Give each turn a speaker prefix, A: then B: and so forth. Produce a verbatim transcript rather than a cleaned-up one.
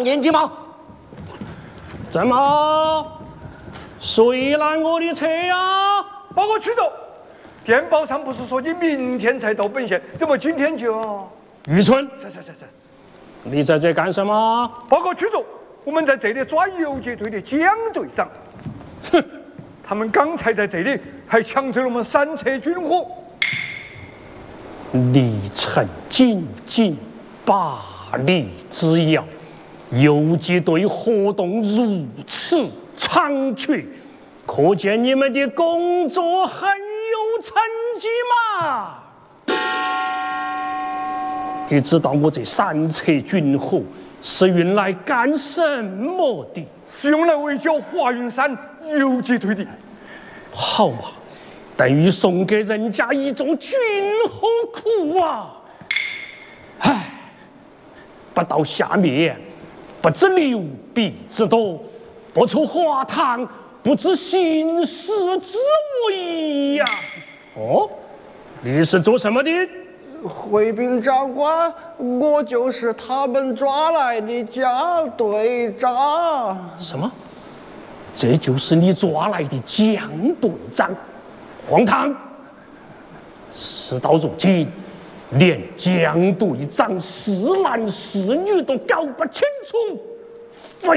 A: 年鸡毛。
B: 怎么？谁拦我的车呀？
C: 报告区长，电报上不是说你明天才到本县，怎么今天就？
B: 愚蠢！
C: 是是是是。
B: 你在这干什么？
C: 报告区长，我们在这里抓游击队的蒋队长。
B: 哼，
C: 他们刚才在这里还抢走了我们三车军火。
B: 历城仅仅百里之遥，游击队活动如此猖獗，可见你们的工作很有成绩嘛？你知道我这三车军火是用来干什么的？
C: 是用来围剿华云山游击队的。
B: 好嘛，等于送给人家一种军火库啊！唉，不到下面，不知流弊之多；不出华堂，不知行事之危呀！哦，你是做什么的？
A: 回禀长官，我就是他们抓来的蒋队长。
B: 什么？这就是你抓来的蒋队长？荒唐！事到如今，连蒋队长是男是女都搞不清楚。